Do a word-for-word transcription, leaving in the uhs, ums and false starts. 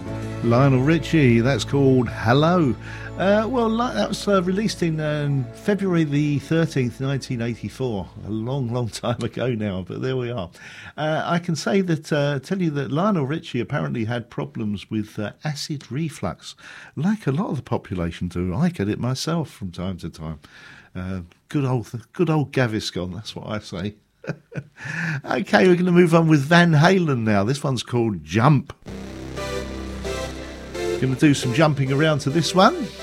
Lionel Richie, that's called Hello. Uh, well, that was uh, released in um, February the thirteenth, nineteen eighty-four. A long, long time ago now, but there we are. Uh, I can say that, uh, tell you that Lionel Richie apparently had problems with uh, acid reflux, like a lot of the population do. I get it myself from time to time. Uh, good old, good old Gaviscon, that's what I say. Okay, we're going to move on with Van Halen now. This one's called Jump. Going to do some jumping around to this one.